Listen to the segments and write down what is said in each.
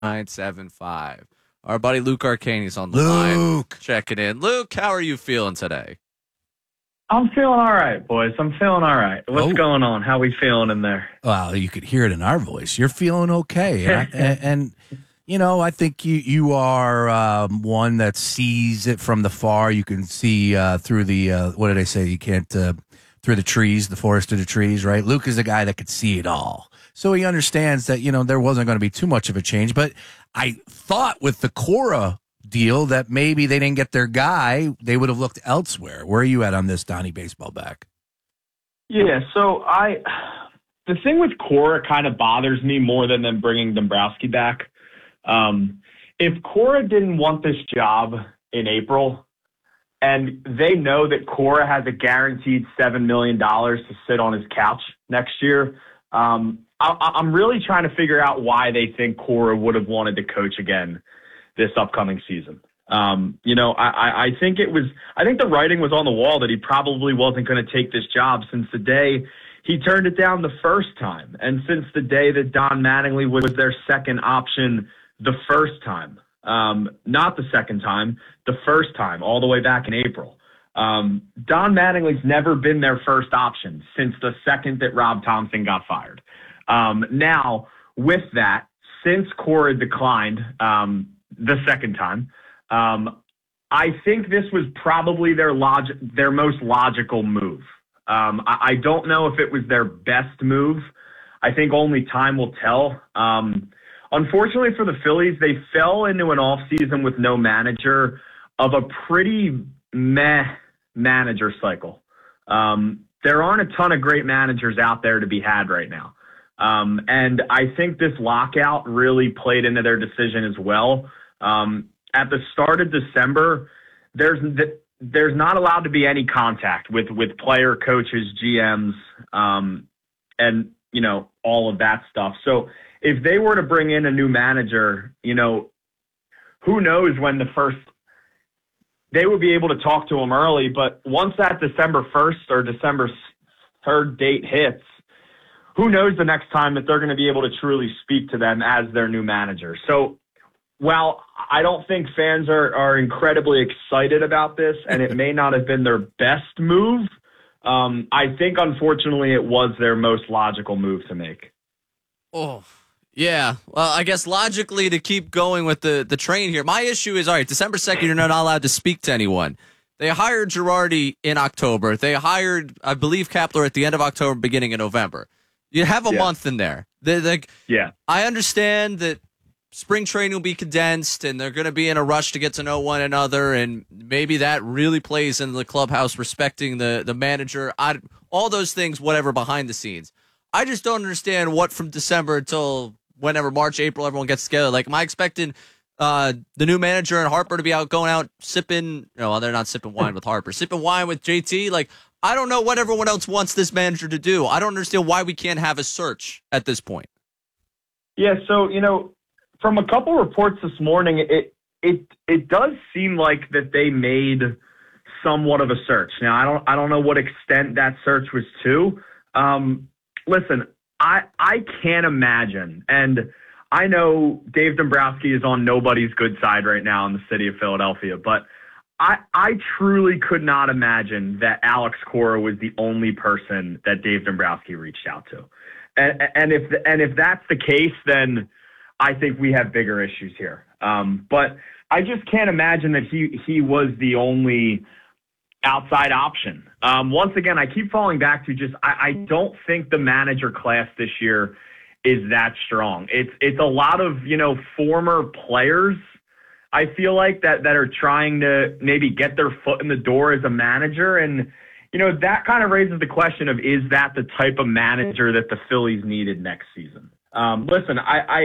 975. Our buddy Luke Arcani is on the Luke. line. Checking in. Luke, how are you feeling today? I'm feeling all right, boys. I'm feeling all right. What's going on? How we feeling in there? Well, you could hear it in our voice. You're feeling okay. And you know, I think you are one that sees it from the far. You can see through the, what did I say? You can't, through the trees, the forest of the trees, right? Luke is a guy that could see it all. So he understands that, you know, there wasn't going to be too much of a change. But I thought with the Cora deal that maybe they didn't get their guy, they would have looked elsewhere. Where are you at on this, Donnie Baseball back? Yeah, so the thing with Cora kind of bothers me more than them bringing Dombrowski back. If Cora didn't want this job in April, and they know that Cora has a guaranteed $7 million to sit on his couch next year, I'm really trying to figure out why they think Cora would have wanted to coach again this upcoming season. You know, I think the writing was on the wall that he probably wasn't going to take this job since the day he turned it down the first time, and since the day that Don Mattingly was their second option the first time. Not the second time, the first time, all the way back in April. Don Mattingly's never been their first option since the second that Rob Thompson got fired. Now, with that, since Cora declined the second time, I think this was probably their most logical move. I don't know if it was their best move. I think only time will tell. Unfortunately for the Phillies, they fell into an offseason with no manager of a pretty meh manager cycle. There aren't a ton of great managers out there to be had right now. And I think this lockout really played into their decision as well. At the start of December, there's not allowed to be any contact with player coaches, GMs, and, you know, all of that stuff. So if they were to bring in a new manager, you know, who knows when they would be able to talk to him early, but once that December 1st or December 3rd date hits, who knows the next time that they're going to be able to truly speak to them as their new manager. So while I don't think fans are incredibly excited about this, and it may not have been their best move, I think, unfortunately, it was their most logical move to make. Oh, yeah. Well, I guess logically to keep going with the train here, my issue is, all right, December 2nd, you're not allowed to speak to anyone. They hired Girardi in October. They hired, I believe, Kapler at the end of October, beginning of November. You have a month in there. I understand that spring training will be condensed and they're going to be in a rush to get to know one another, and maybe that really plays in the clubhouse respecting the manager. All those things, whatever, behind the scenes. I just don't understand what from December until whenever, March, April, everyone gets together. Like, am I expecting the new manager and Harper to be going out sipping? No, they're not sipping wine with Harper. Sipping wine with JT? Like, I don't know what everyone else wants this manager to do. I don't understand why we can't have a search at this point. Yeah, so, you know, from a couple reports this morning, it does seem like that they made somewhat of a search. Now, I don't know what extent that search was to. Listen, I can't imagine, and I know Dave Dombrowski is on nobody's good side right now in the city of Philadelphia, but I truly could not imagine that Alex Cora was the only person that Dave Dombrowski reached out to. And if that's the case, then I think we have bigger issues here. But I just can't imagine that he was the only outside option. Once again, I keep falling back to just I don't think the manager class this year is that strong. It's a lot of, you know, former players, I feel like, that are trying to maybe get their foot in the door as a manager. And, you know, that kind of raises the question of, is that the type of manager that the Phillies needed next season? Listen,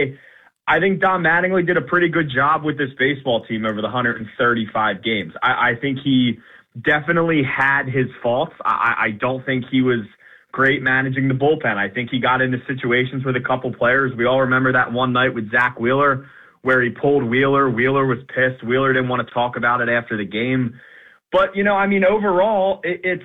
I think Don Mattingly did a pretty good job with this baseball team over the 135 games. I think he definitely had his faults. I don't think he was great managing the bullpen. I think he got into situations with a couple players. We all remember that one night with Zach Wheeler where he pulled Wheeler. Wheeler was pissed. Wheeler didn't want to talk about it after the game. But, you know, I mean, overall, it's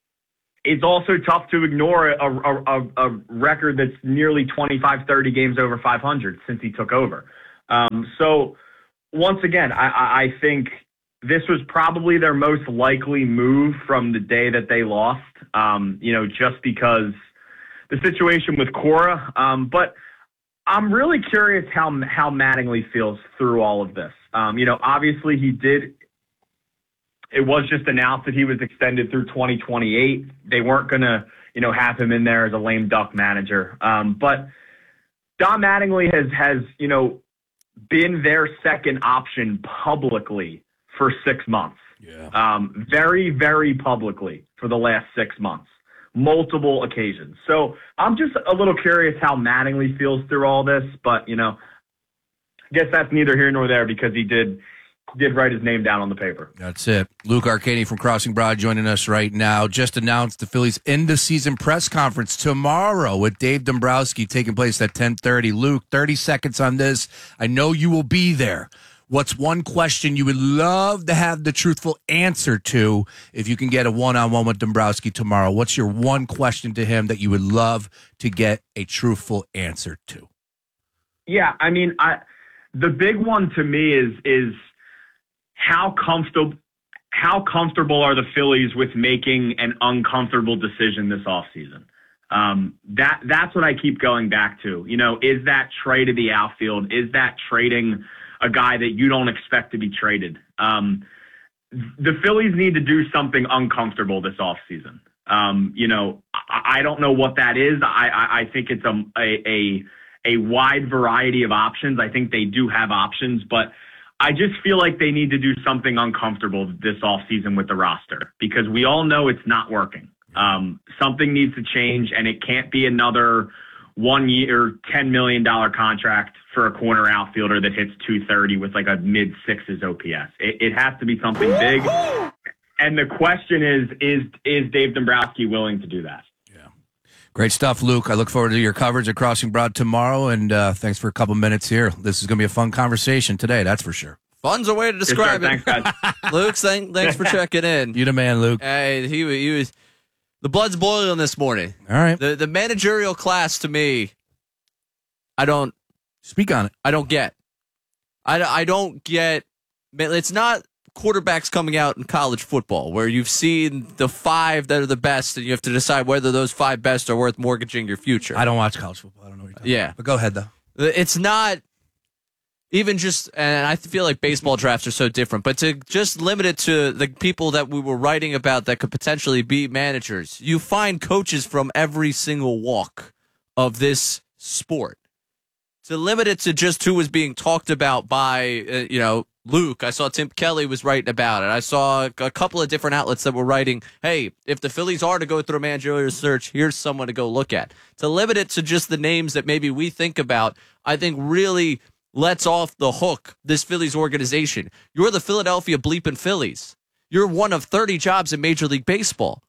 also tough to ignore a record that's nearly 25, 30 games over 500 since he took over. So once again, I think this was probably their most likely move from the day that they lost, just because the situation with Cora. But I'm really curious how Mattingly feels through all of this. Obviously it was just announced that he was extended through 2028. They weren't going to, have him in there as a lame duck manager. But Don Mattingly has been their second option publicly for 6 months. Yeah. Very, very publicly for the last 6 months. Multiple occasions. So I'm just a little curious how Mattingly feels through all this, but I guess that's neither here nor there because he did write his name down on the paper. That's it. Luke Arcady from Crossing Broad joining us right now. Just announced the Phillies end-of-season press conference tomorrow with Dave Dombrowski taking place at 10:30. Luke, 30 seconds on this. I know you will be there. What's one question you would love to have the truthful answer to if you can get a one-on-one with Dombrowski tomorrow? What's your one question to him that you would love to get a truthful answer to? Yeah, I mean, the big one to me is how comfortable are the Phillies with making an uncomfortable decision this offseason? That's what I keep going back to. Is that trade to the outfield? Is that trading a guy that you don't expect to be traded? The Phillies need to do something uncomfortable this offseason. I don't know what that is. I think it's a wide variety of options. I think they do have options, but I just feel like they need to do something uncomfortable this offseason with the roster because we all know it's not working. Something needs to change, and it can't be another 1 year, $10 million contract for a corner outfielder that hits 230 with like a mid-sixes OPS. It has to be something big. And the question is Dave Dombrowski willing to do that? Yeah. Great stuff, Luke. I look forward to your coverage at Crossing Broad tomorrow, and thanks for a couple minutes here. This is going to be a fun conversation today, that's for sure. Fun's a way to describe it. Thanks, guys. Luke, thanks for checking in. You the man, Luke. Hey, he was the blood's boiling this morning. All right. The managerial class to me, I don't speak on it. I don't get. I don't get. It's not quarterbacks coming out in college football where you've seen the five that are the best, and you have to decide whether those five best are worth mortgaging your future. I don't watch college football. I don't know what you're talking about. But go ahead, though. It's not even just, and I feel like baseball drafts are so different, but to just limit it to the people that we were writing about that could potentially be managers, you find coaches from every single walk of this sport. To limit it to just who was being talked about by, Luke, I saw Tim Kelly was writing about it. I saw a couple of different outlets that were writing, hey, if the Phillies are to go through a managerial search, here's someone to go look at. To limit it to just the names that maybe we think about, I think really lets off the hook this Phillies organization. You're the Philadelphia bleeping Phillies. You're one of 30 jobs in Major League Baseball.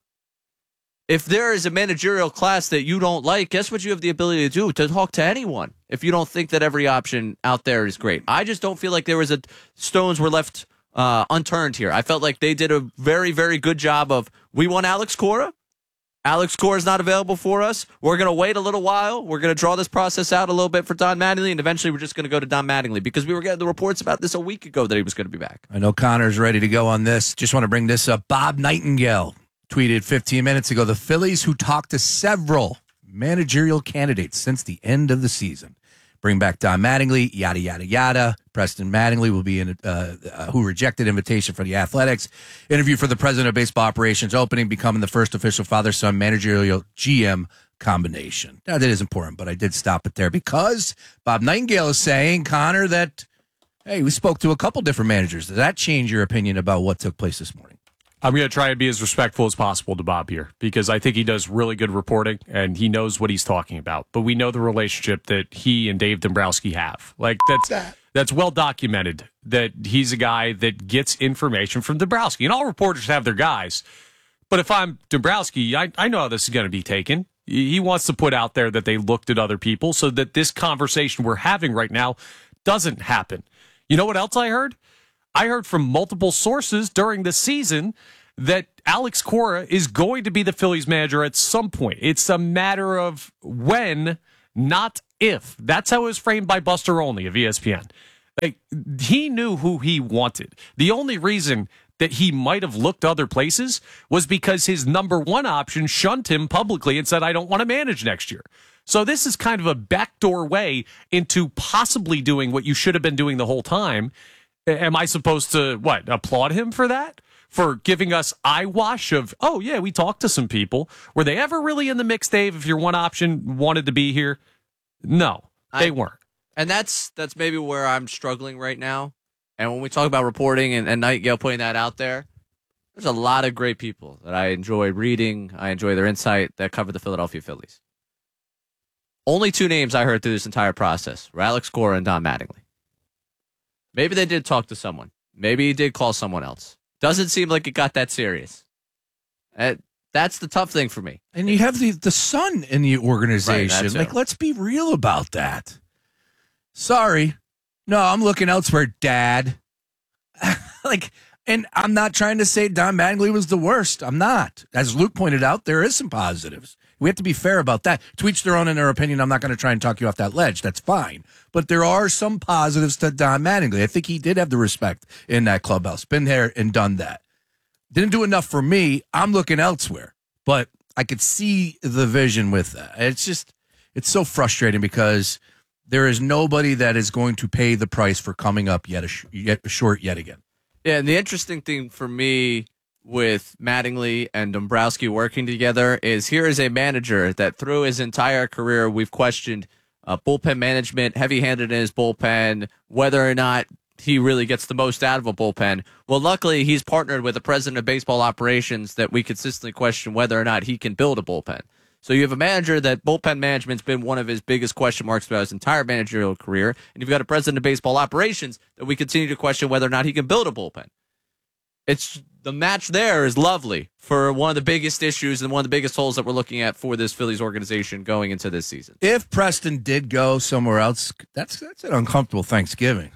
If there is a managerial class that you don't like, guess what you have the ability to do? To talk to anyone if you don't think that every option out there is great. I just don't feel like there was stones were left unturned here. I felt like they did a very, very good job of, we want Alex Cora. Alex Cora is not available for us. We're going to wait a little while. We're going to draw this process out a little bit for Don Mattingly, and eventually we're just going to go to Don Mattingly because we were getting the reports about this a week ago that he was going to be back. I know Connor's ready to go on this. Just want to bring this up. Bob Nightingale tweeted 15 minutes ago, the Phillies, who talked to several managerial candidates since the end of the season, bring back Don Mattingly, yada, yada, yada. Preston Mattingly will be in, who rejected invitation for the Athletics. Interview for the president of baseball operations opening, becoming the first official father-son managerial GM combination. Now, that is important, but I did stop it there because Bob Nightingale is saying, Connor, that, hey, we spoke to a couple different managers. Does that change your opinion about what took place this morning? I'm going to try and be as respectful as possible to Bob here because I think he does really good reporting and he knows what he's talking about. But we know the relationship that he and Dave Dombrowski have. Like, that's well documented that he's a guy that gets information from Dombrowski. And all reporters have their guys. But if I'm Dombrowski, I know how this is going to be taken. He wants to put out there that they looked at other people so that this conversation we're having right now doesn't happen. You know what else I heard? I heard from multiple sources during the season that Alex Cora is going to be the Phillies manager at some point. It's a matter of when, not if. That's how it was framed by Buster Olney of ESPN. Like, he knew who he wanted. The only reason that he might have looked other places was because his number one option shunned him publicly and said, I don't want to manage next year. So this is kind of a backdoor way into possibly doing what you should have been doing the whole time. Am I supposed to, applaud him for that? For giving us eyewash of, oh, yeah, we talked to some people. Were they ever really in the mix, Dave, if your one option wanted to be here? No, they weren't. And that's maybe where I'm struggling right now. And when we talk about reporting and Nightingale putting that out there, there's a lot of great people that I enjoy reading. I enjoy their insight that cover the Philadelphia Phillies. Only two names I heard through this entire process were Alex Cora and Don Mattingly. Maybe they did talk to someone. Maybe he did call someone else. Doesn't seem like it got that serious. That's the tough thing for me. And you have the son in the organization. Right, let's be real about that. Sorry. No, I'm looking elsewhere, Dad. And I'm not trying to say Don Mattingly was the worst. I'm not. As Luke pointed out, there is some positives. We have to be fair about that. To each their own in their opinion. I'm not going to try and talk you off that ledge. That's fine. But there are some positives to Don Mattingly. I think he did have the respect in that clubhouse. Been there and done that. Didn't do enough for me. I'm looking elsewhere. But I could see the vision with that. It's so frustrating because there is nobody that is going to pay the price for coming up yet short yet again. Yeah, and the interesting thing for me with Mattingly and Dombrowski working together is here is a manager that through his entire career we've questioned bullpen management, heavy-handed in his bullpen, whether or not he really gets the most out of a bullpen. Well, luckily, he's partnered with the president of baseball operations that we consistently question whether or not he can build a bullpen. So you have a manager that bullpen management's been one of his biggest question marks throughout his entire managerial career, and you've got a president of baseball operations that we continue to question whether or not he can build a bullpen. It's the match there is lovely for one of the biggest issues and one of the biggest holes that we're looking at for this Phillies organization going into this season. If Preston did go somewhere else, that's an uncomfortable Thanksgiving.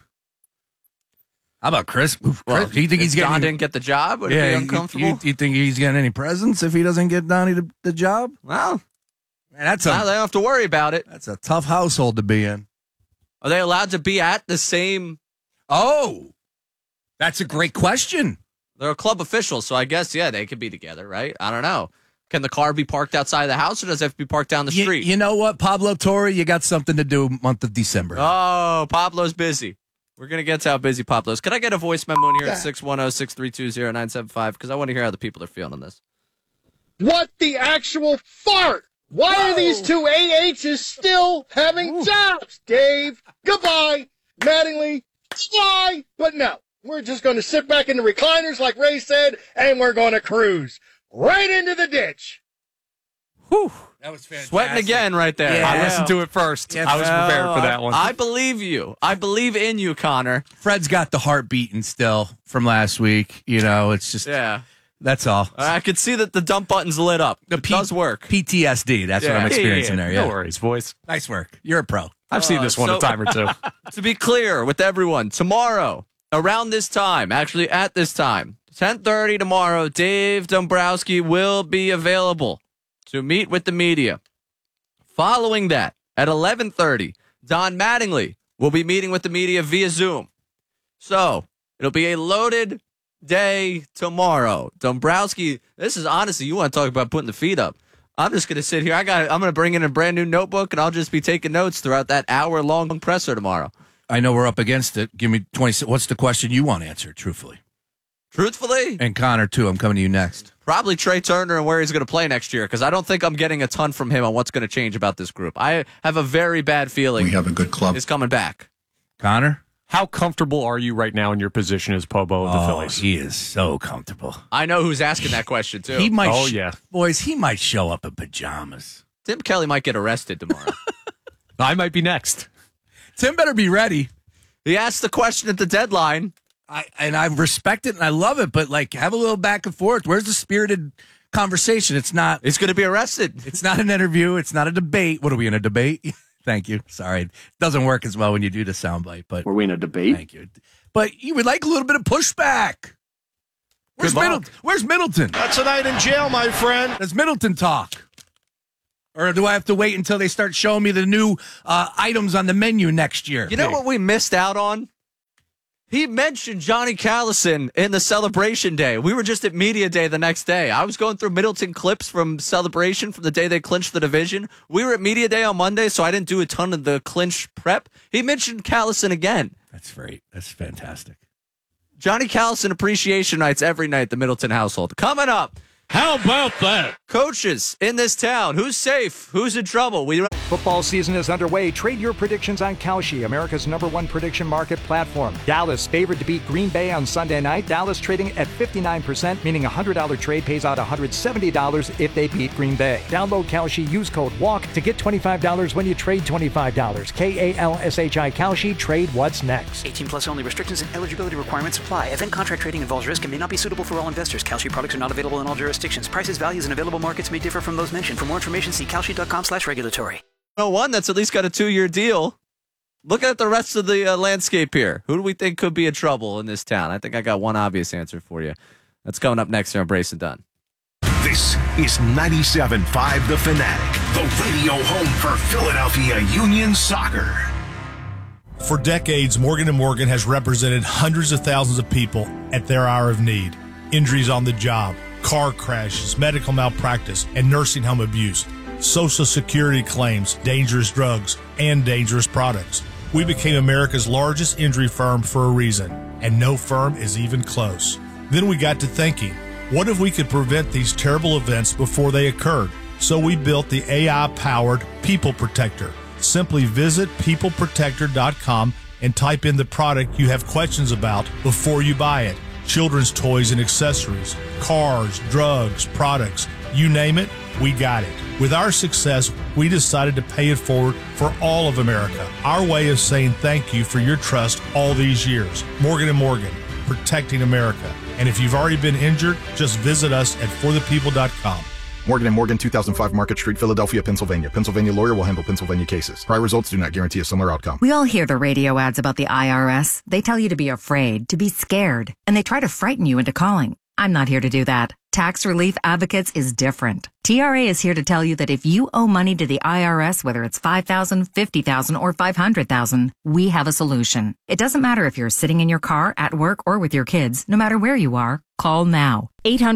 How about Chris? Well, do you think he's Don getting? didn't get the job? Would it be uncomfortable? You think he's getting any presents if he doesn't get Donnie the job? Well, man, they don't have to worry about it. That's a tough household to be in. Are they allowed to be at the same? Oh, that's a great question. They're a club official, so I guess, yeah, they could be together, right? I don't know. Can the car be parked outside of the house, or does it have to be parked down the street? You know what, Pablo Torre, you got something to do month of December. Oh, Pablo's busy. We're going to get to how busy Pablo is. Can I get a voice memo in here at 610-632-0975? Because I want to hear how the people are feeling on this. What the actual fart? Why are these two AHs still having jobs, Dave? Goodbye, Mattingly. Bye. But no, we're just going to sit back in the recliners like Ray said, and we're going to cruise right into the ditch. Whew. That was fantastic. Sweating again right there. Yeah. I listened to it first. Yeah, I was prepared for that one. I believe you. I believe in you, Connor. Fred's got the heart beating still from last week. You know, it's just, Yeah. that's all. I could see that the dump button's lit up. It does work. PTSD, that's what I'm experiencing there. Yeah. No worries, boys. Nice work. You're a pro. I've seen this one a time or two. To be clear with everyone, tomorrow, around this time, actually at this time, 10:30 tomorrow, Dave Dombrowski will be available to meet with the media. Following that, at 11:30, Don Mattingly will be meeting with the media via Zoom. So it'll be a loaded day tomorrow. Dombrowski, this is honestly, you want to talk about putting the feet up. I'm just going to sit here. I'm going to bring in a brand new notebook, and I'll just be taking notes throughout that hour-long presser tomorrow. I know we're up against it. Give me 20. What's the question you want answered, truthfully? Truthfully? And Connor, too. I'm coming to you next. Probably Trey Turner and where he's going to play next year, because I don't think I'm getting a ton from him on what's going to change about this group. I have a very bad feeling we have a good club. He's coming back. Connor? How comfortable are you right now in your position as Pobo of the Phillies? He is so comfortable. I know who's asking that question, too. He might. Yeah. Boys, he might show up in pajamas. Tim Kelly might get arrested tomorrow. I might be next. Tim better be ready. He asked the question at the deadline. I respect it and I love it, but like have a little back and forth. Where's the spirited conversation? It's not. He's going to be arrested. It's not an interview. It's not a debate. What are we in a debate? Thank you. Sorry, it doesn't work as well when you do the soundbite. But Were we in a debate? thank you. But you would like a little bit of pushback. Where's Middleton? That's a night in jail, my friend. Does Middleton talk? Or do I have to wait until they start showing me the new items on the menu next year? You know what we missed out on He mentioned Johnny Callison in the Celebration Day. We were just at Media Day the next day. I was going through Middleton clips from Celebration from the day they clinched the division. We were at Media Day on Monday, so I didn't do a ton of the clinch prep. He mentioned Callison again. That's great. That's fantastic. Johnny Callison appreciation nights every night, the Middleton household. Coming up. How about that? Coaches in this town. Who's safe? Who's in trouble? Football season is underway. Trade your predictions on Kalshi, America's #1 prediction market platform. Dallas favored to beat Green Bay on Sunday night. Dallas trading at 59%, meaning a $100 trade pays out $170 if they beat Green Bay. Download Kalshi, use code WALK to get $25 when you trade $25. KALSHI Kalshi, trade what's next. 18 plus only. Restrictions and eligibility requirements apply. Event contract trading involves risk and may not be suitable for all investors. Kalshi products are not available in all jurisdictions. Prices, values, and available markets may differ from those mentioned. For more information, see kalshi.com/regulatory. One that's at least got a 2-year deal. Look at the rest of the landscape here. Who do we think could be in trouble in this town? I think I got one obvious answer for you. That's coming up next here on Brace and Dunn. This is 97.5 The Fanatic, the radio home for Philadelphia Union Soccer. For decades, Morgan & Morgan has represented hundreds of thousands of people at their hour of need. Injuries on the job, car crashes, medical malpractice, and nursing home abuse. Social Security claims, dangerous drugs, and dangerous products. We became America's largest injury firm for a reason, and no firm is even close. Then we got to thinking, what if we could prevent these terrible events before they occurred? So we built the AI-powered People Protector. Simply visit peopleprotector.com and type in the product you have questions about before you buy it. Children's toys and accessories, cars, drugs, products, you name it, we got it. With our success, we decided to pay it forward for all of America. Our way of saying thank you for your trust all these years. Morgan & Morgan, protecting America. And if you've already been injured, just visit us at forthepeople.com. Morgan & Morgan, 2005 Market Street, Philadelphia, Pennsylvania. Pennsylvania lawyer will handle Pennsylvania cases. Prior results do not guarantee a similar outcome. We all hear the radio ads about the IRS. They tell you to be afraid, to be scared, and they try to frighten you into calling. I'm not here to do that. Tax Relief Advocates is different. TRA is here to tell you that if you owe money to the IRS, whether it's $5,000, $50,000, or $500,000, we have a solution. It doesn't matter if you're sitting in your car, at work, or with your kids. No matter where you are, call now.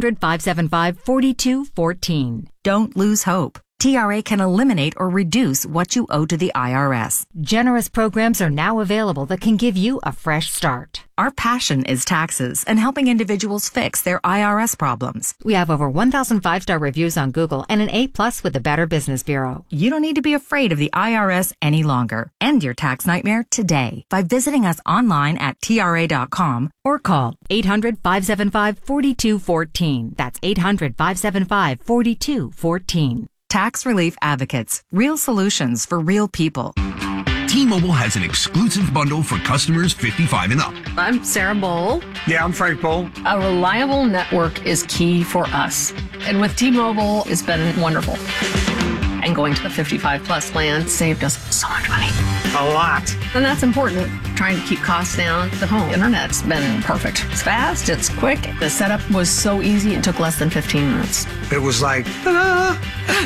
800-575-4214. Don't lose hope. TRA can eliminate or reduce what you owe to the IRS. Generous programs are now available that can give you a fresh start. Our passion is taxes and helping individuals fix their IRS problems. We have over 1,000 5-star reviews on Google and an A+ with the Better Business Bureau. You don't need to be afraid of the IRS any longer. End your tax nightmare today by visiting us online at TRA.com or call 800-575-4214. That's 800-575-4214. Tax Relief Advocates. Real solutions for real people. T-Mobile has an exclusive bundle for customers 55 and up. I'm Sarah Bowl. Yeah, I'm Frank Bowl. A reliable network is key for us. And with T-Mobile, it's been wonderful. And going to the 55 plus plan saved us so much money. A lot. And that's important. Trying to keep costs down. The home internet's been perfect. It's fast, it's quick. The setup was so easy, it took less than 15 minutes. It was like, ta-da!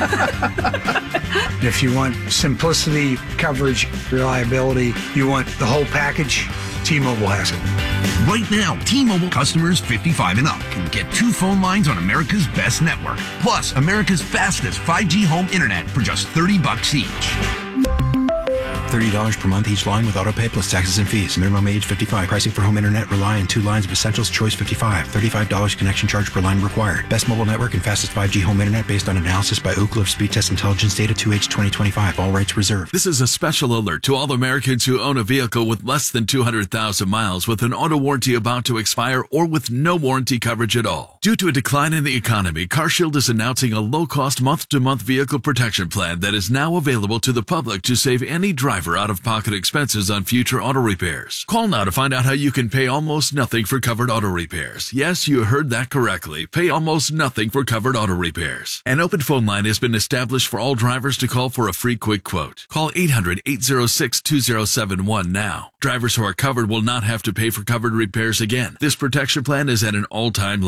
If you want simplicity, coverage, reliability, you want the whole package, T-Mobile has it. Right now, T-Mobile customers 55 and up can get 2 phone lines on America's best network, plus America's fastest 5G home internet for just $30 each. $30 per month each line with autopay plus taxes and fees. Minimum age 55. Pricing for home internet rely on 2 lines of Essentials Choice 55. $35 connection charge per line required. Best mobile network and fastest 5G home internet based on analysis by Ookla Speed Test Intelligence Data 2H 2025. All rights reserved. This is a special alert to all Americans who own a vehicle with less than 200,000 miles with an auto warranty about to expire or with no warranty coverage at all. Due to a decline in the economy, CarShield is announcing a low-cost month-to-month vehicle protection plan that is now available to the public to save any driver out-of-pocket expenses on future auto repairs. Call now to find out how you can pay almost nothing for covered auto repairs. Yes, you heard that correctly. Pay almost nothing for covered auto repairs. An open phone line has been established for all drivers to call for a free quick quote. Call 800-806-2071 now. Drivers who are covered will not have to pay for covered repairs again. This protection plan is at an all-time low. Additionally,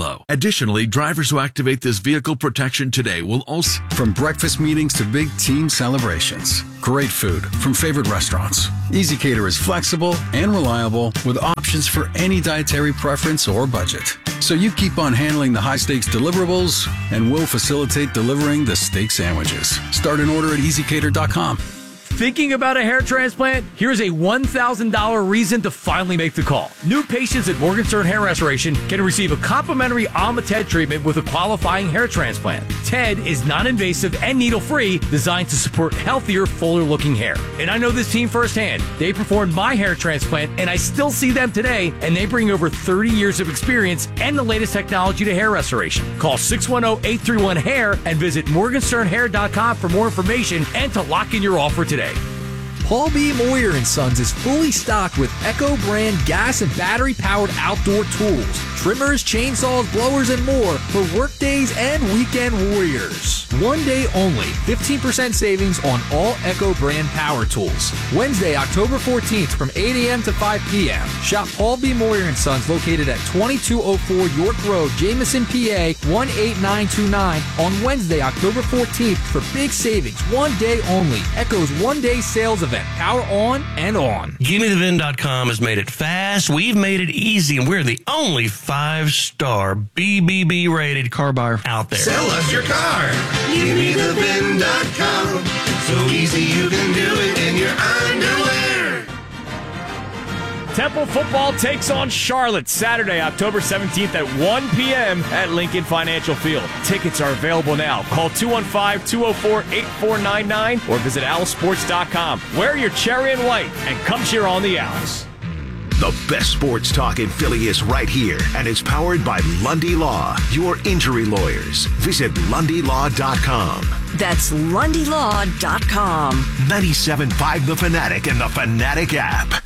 Additionally, drivers who activate this vehicle protection today will also... From breakfast meetings to big team celebrations, great food from favorite restaurants. EasyCater is flexible and reliable with options for any dietary preference or budget. So you keep on handling the high-stakes deliverables, and we'll facilitate delivering the steak sandwiches. Start an order at EasyCater.com. Thinking about a hair transplant? Here's a $1,000 reason to finally make the call. New patients at Morgenstern Hair Restoration can receive a complimentary Alma-TED treatment with a qualifying hair transplant. TED is non-invasive and needle-free, designed to support healthier, fuller-looking hair. And I know this team firsthand. They performed my hair transplant, and I still see them today, and they bring over 30 years of experience and the latest technology to hair restoration. Call 610-831-HAIR and visit morgensternhair.com for more information and to lock in your offer today. Paul B. Moyer & Sons is fully stocked with Echo brand gas and battery-powered outdoor tools, trimmers, chainsaws, blowers, and more for workdays and weekend warriors. One day only, 15% savings on all Echo brand power tools. Wednesday, October 14th from 8 a.m. to 5 p.m. Shop Paul B. Moyer & Sons located at 2204 York Road, Jamison, PA 18929 on Wednesday, October 14th for big savings. One day only. Echo's one-day sales event. Power on and on. GiveMeTheVIN.com has made it fast. We've made it easy, and we're the only 5-star BBB rated car buyer out there. Sell us your car. GiveMeTheVIN.com. So easy you can do it in your underwear. Temple football takes on Charlotte Saturday, October 17th at 1 p.m. at Lincoln Financial Field. Tickets are available now. Call 215-204-8499 or visit owlsports.com. Wear your cherry and white and come cheer on the Owls. The best sports talk in Philly is right here, and it's powered by Lundy Law, your injury lawyers. Visit LundyLaw.com. That's LundyLaw.com. 97.5 The Fanatic and the Fanatic app.